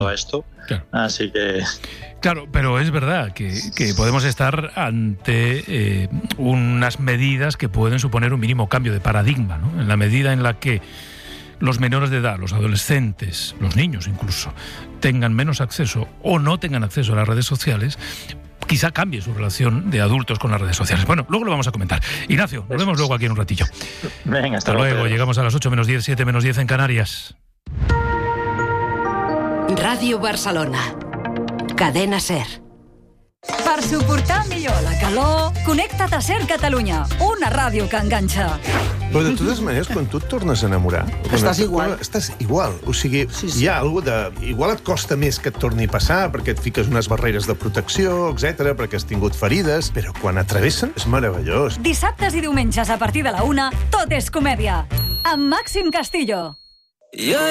a esto. Claro. Así que... Claro, pero es verdad que podemos estar ante unas medidas que pueden suponer un mínimo cambio de paradigma, ¿no? En la medida en la que los menores de edad, los adolescentes, los niños incluso, tengan menos acceso o no tengan acceso a las redes sociales, quizá cambie su relación de adultos con las redes sociales. Bueno, luego lo vamos a comentar. Ignacio, nos vemos luego aquí en un ratillo. Venga, hasta luego. Llegamos a las 8 menos 10, 7 menos 10 en Canarias. Ràdio Barcelona. Cadena SER. Per suportar millor la calor, connecta't a SER Catalunya, una ràdio que enganxa. Però de totes maneres, quan tu et tornes a enamorar... Estàs igual. Estàs igual. O sigui, hi ha alguna cosa de... Igual et costa més que et torni a passar, perquè et fiques unes barreres de protecció, etc, perquè has tingut ferides, però quan atravessen és meravellós. Dissabtes i diumenges a partir de la 1, tot és comèdia. Amb Màxim Castillo.